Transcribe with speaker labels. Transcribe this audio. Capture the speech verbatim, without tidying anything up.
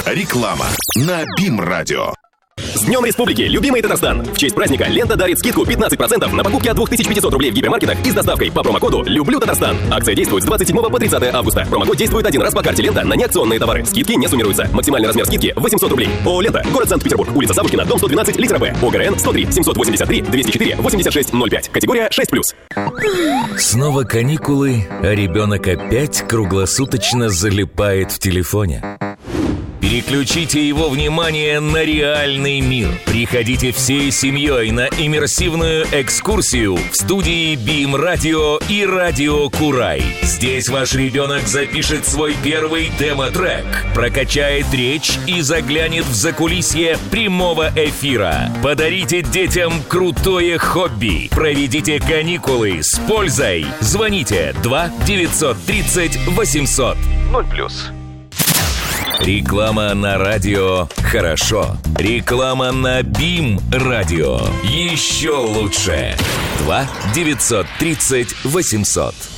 Speaker 1: Реклама на БИМ-радио.
Speaker 2: С Днем Республики, любимый Татарстан! В честь праздника лента дарит скидку пятнадцать процентов на покупки от две тысячи пятьсот рублей в гипермаркетах и с доставкой по промокоду «Люблю Татарстан». Акция действует с двадцать седьмого по тридцатое августа. Промокод действует один раз по карте «Лента» на неакционные товары. Скидки не суммируются. Максимальный размер скидки восемьсот рублей. ООО «Лента», город Санкт-Петербург, улица Савушкина, дом сто двенадцать, литера Б. ОГРН сто три семьсот восемьдесят три двести четыре восемьдесят шесть ноль пять. Категория шесть плюс.
Speaker 3: Снова каникулы, а ребенок опять круглосуточно залипает в телефоне. Переключите его внимание на реальный мир. Приходите всей семьей на иммерсивную экскурсию в студии БИМ-радио и Радио Курай. Здесь ваш ребенок запишет свой первый демо-трек, прокачает речь и заглянет в закулисье прямого эфира. Подарите детям крутое хобби. Проведите каникулы с пользой. Звоните два девятьсот тридцать восемьсот ноль плюс. Реклама на радио хорошо. Реклама на БИМ-радио еще лучше. два девятьсот тридцать восемьсот.